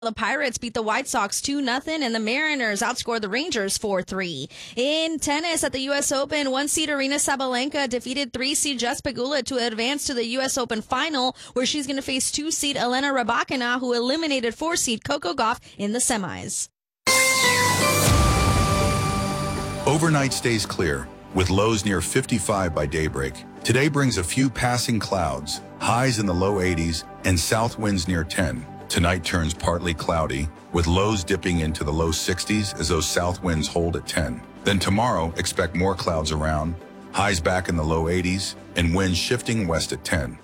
The Pirates beat the White Sox 2-0, and the Mariners outscored the Rangers 4-3. In tennis at the U.S. Open, 1-seed Aryna Sabalenka defeated 3-seed Jess Pegula to advance to the U.S. Open final, where she's going to face 2-seed Elena Rybakina, who eliminated 4-seed Coco Gauff in the semis. Overnight stays clear, with lows near 55 by daybreak. Today brings a few passing clouds, highs in the low 80s, and south winds near 10. Tonight turns partly cloudy, with lows dipping into the low 60s as those south winds hold at 10. Then tomorrow, expect more clouds around, highs back in the low 80s, and winds shifting west at 10.